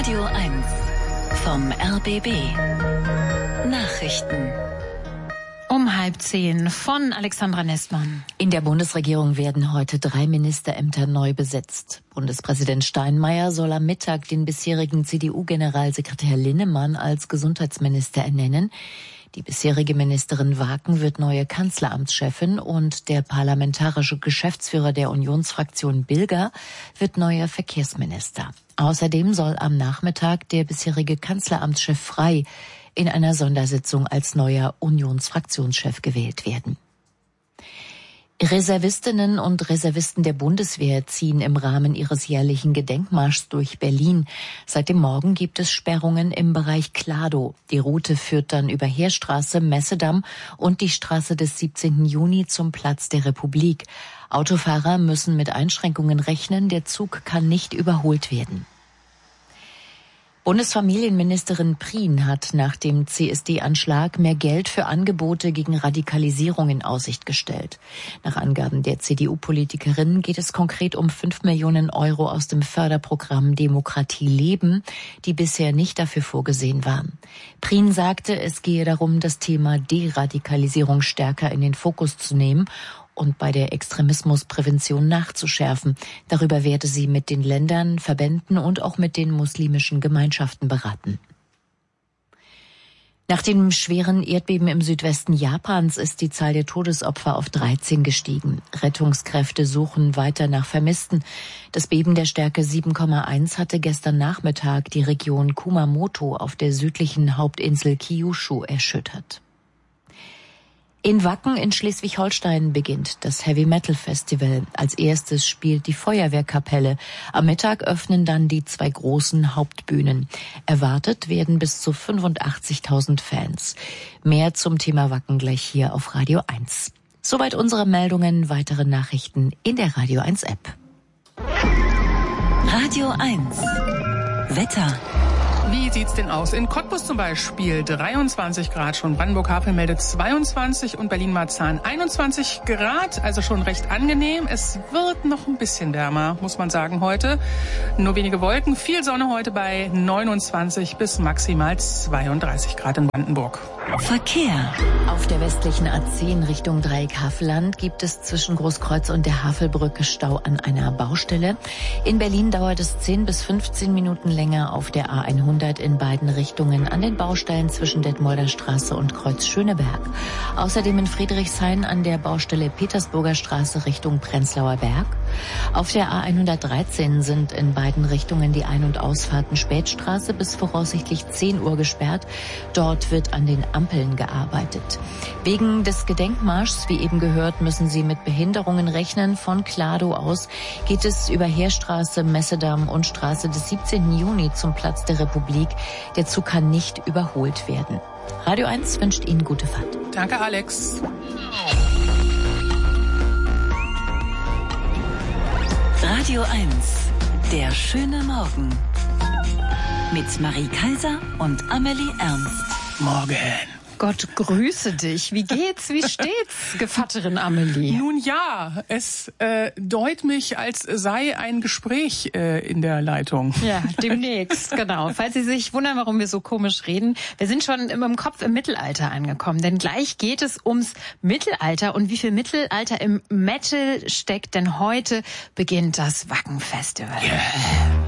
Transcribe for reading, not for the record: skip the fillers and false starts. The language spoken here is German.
Radio 1 vom RBB. Nachrichten. Um 9:30 von Alexandra Nestmann. In der Bundesregierung werden heute 3 Ministerämter neu besetzt. Bundespräsident Steinmeier soll am Mittag den bisherigen CDU-Generalsekretär Linnemann als Gesundheitsminister ernennen. Die bisherige Ministerin Waken wird neue Kanzleramtschefin und der parlamentarische Geschäftsführer der Unionsfraktion Bilger wird neuer Verkehrsminister. Außerdem soll am Nachmittag der bisherige Kanzleramtschef Frey in einer Sondersitzung als neuer Unionsfraktionschef gewählt werden. Reservistinnen und Reservisten der Bundeswehr ziehen im Rahmen ihres jährlichen Gedenkmarschs durch Berlin. Seit dem Morgen gibt es Sperrungen im Bereich Kladow. Die Route führt dann über Heerstraße, Messedamm und die Straße des 17. Juni zum Platz der Republik. Autofahrer müssen mit Einschränkungen rechnen, der Zug kann nicht überholt werden. Bundesfamilienministerin Prien hat nach dem CSD-Anschlag mehr Geld für Angebote gegen Radikalisierung in Aussicht gestellt. Nach Angaben der CDU-Politikerin geht es konkret um 5 Millionen Euro aus dem Förderprogramm Demokratie leben, die bisher nicht dafür vorgesehen waren. Prien sagte, es gehe darum, das Thema Deradikalisierung stärker in den Fokus zu nehmen und bei der Extremismusprävention nachzuschärfen. Darüber werde sie mit den Ländern, Verbänden und auch mit den muslimischen Gemeinschaften beraten. Nach dem schweren Erdbeben im Südwesten Japans ist die Zahl der Todesopfer auf 13 gestiegen. Rettungskräfte suchen weiter nach Vermissten. Das Beben der Stärke 7,1 hatte gestern Nachmittag die Region Kumamoto auf der südlichen Hauptinsel Kyushu erschüttert. In Wacken in Schleswig-Holstein beginnt das Heavy Metal Festival. Als erstes spielt die Feuerwehrkapelle. Am Mittag öffnen dann die 2 großen Hauptbühnen. Erwartet werden bis zu 85.000 Fans. Mehr zum Thema Wacken gleich hier auf Radio 1. Soweit unsere Meldungen. Weitere Nachrichten in der Radio 1 App. Radio 1 Wetter. Wie sieht's denn aus? In Cottbus zum Beispiel 23 Grad schon, Brandenburg-Havel meldet 22 und Berlin-Marzahn 21 Grad, also schon recht angenehm. Es wird noch ein bisschen wärmer, muss man sagen, heute. Nur wenige Wolken, viel Sonne heute bei 29 bis maximal 32 Grad in Brandenburg. Verkehr. Auf der westlichen A10 Richtung Dreieck Havelland gibt es zwischen Großkreuz und der Havelbrücke Stau an einer Baustelle. In Berlin dauert es 10 bis 15 Minuten länger auf der A100 in beiden Richtungen an den Baustellen zwischen Detmolder Straße und Kreuz Schöneberg. Außerdem in Friedrichshain an der Baustelle Petersburger Straße Richtung Prenzlauer Berg. Auf der A113 sind in beiden Richtungen die Ein- und Ausfahrten Spätstraße bis voraussichtlich 10 Uhr gesperrt. Dort wird an den Ampeln gearbeitet. Wegen des Gedenkmarschs, wie eben gehört, müssen Sie mit Behinderungen rechnen. Von Kladow aus geht es über Heerstraße, Messedamm und Straße des 17. Juni zum Platz der Republik. Der Zug kann nicht überholt werden. Radio 1 wünscht Ihnen gute Fahrt. Danke, Alex. Radio 1, der schöne Morgen. Mit Marie Kaiser und Amelie Ernst. Morgen. Gott grüße dich. Wie geht's? Wie steht's, Gevatterin Amelie? Nun ja, es deut mich, als sei ein Gespräch in der Leitung. Ja, demnächst, genau. Falls Sie sich wundern, warum wir so komisch reden, wir sind schon im Kopf im Mittelalter angekommen, denn gleich geht es ums Mittelalter und wie viel Mittelalter im Metal steckt, denn heute beginnt das Wacken Festival. Yeah.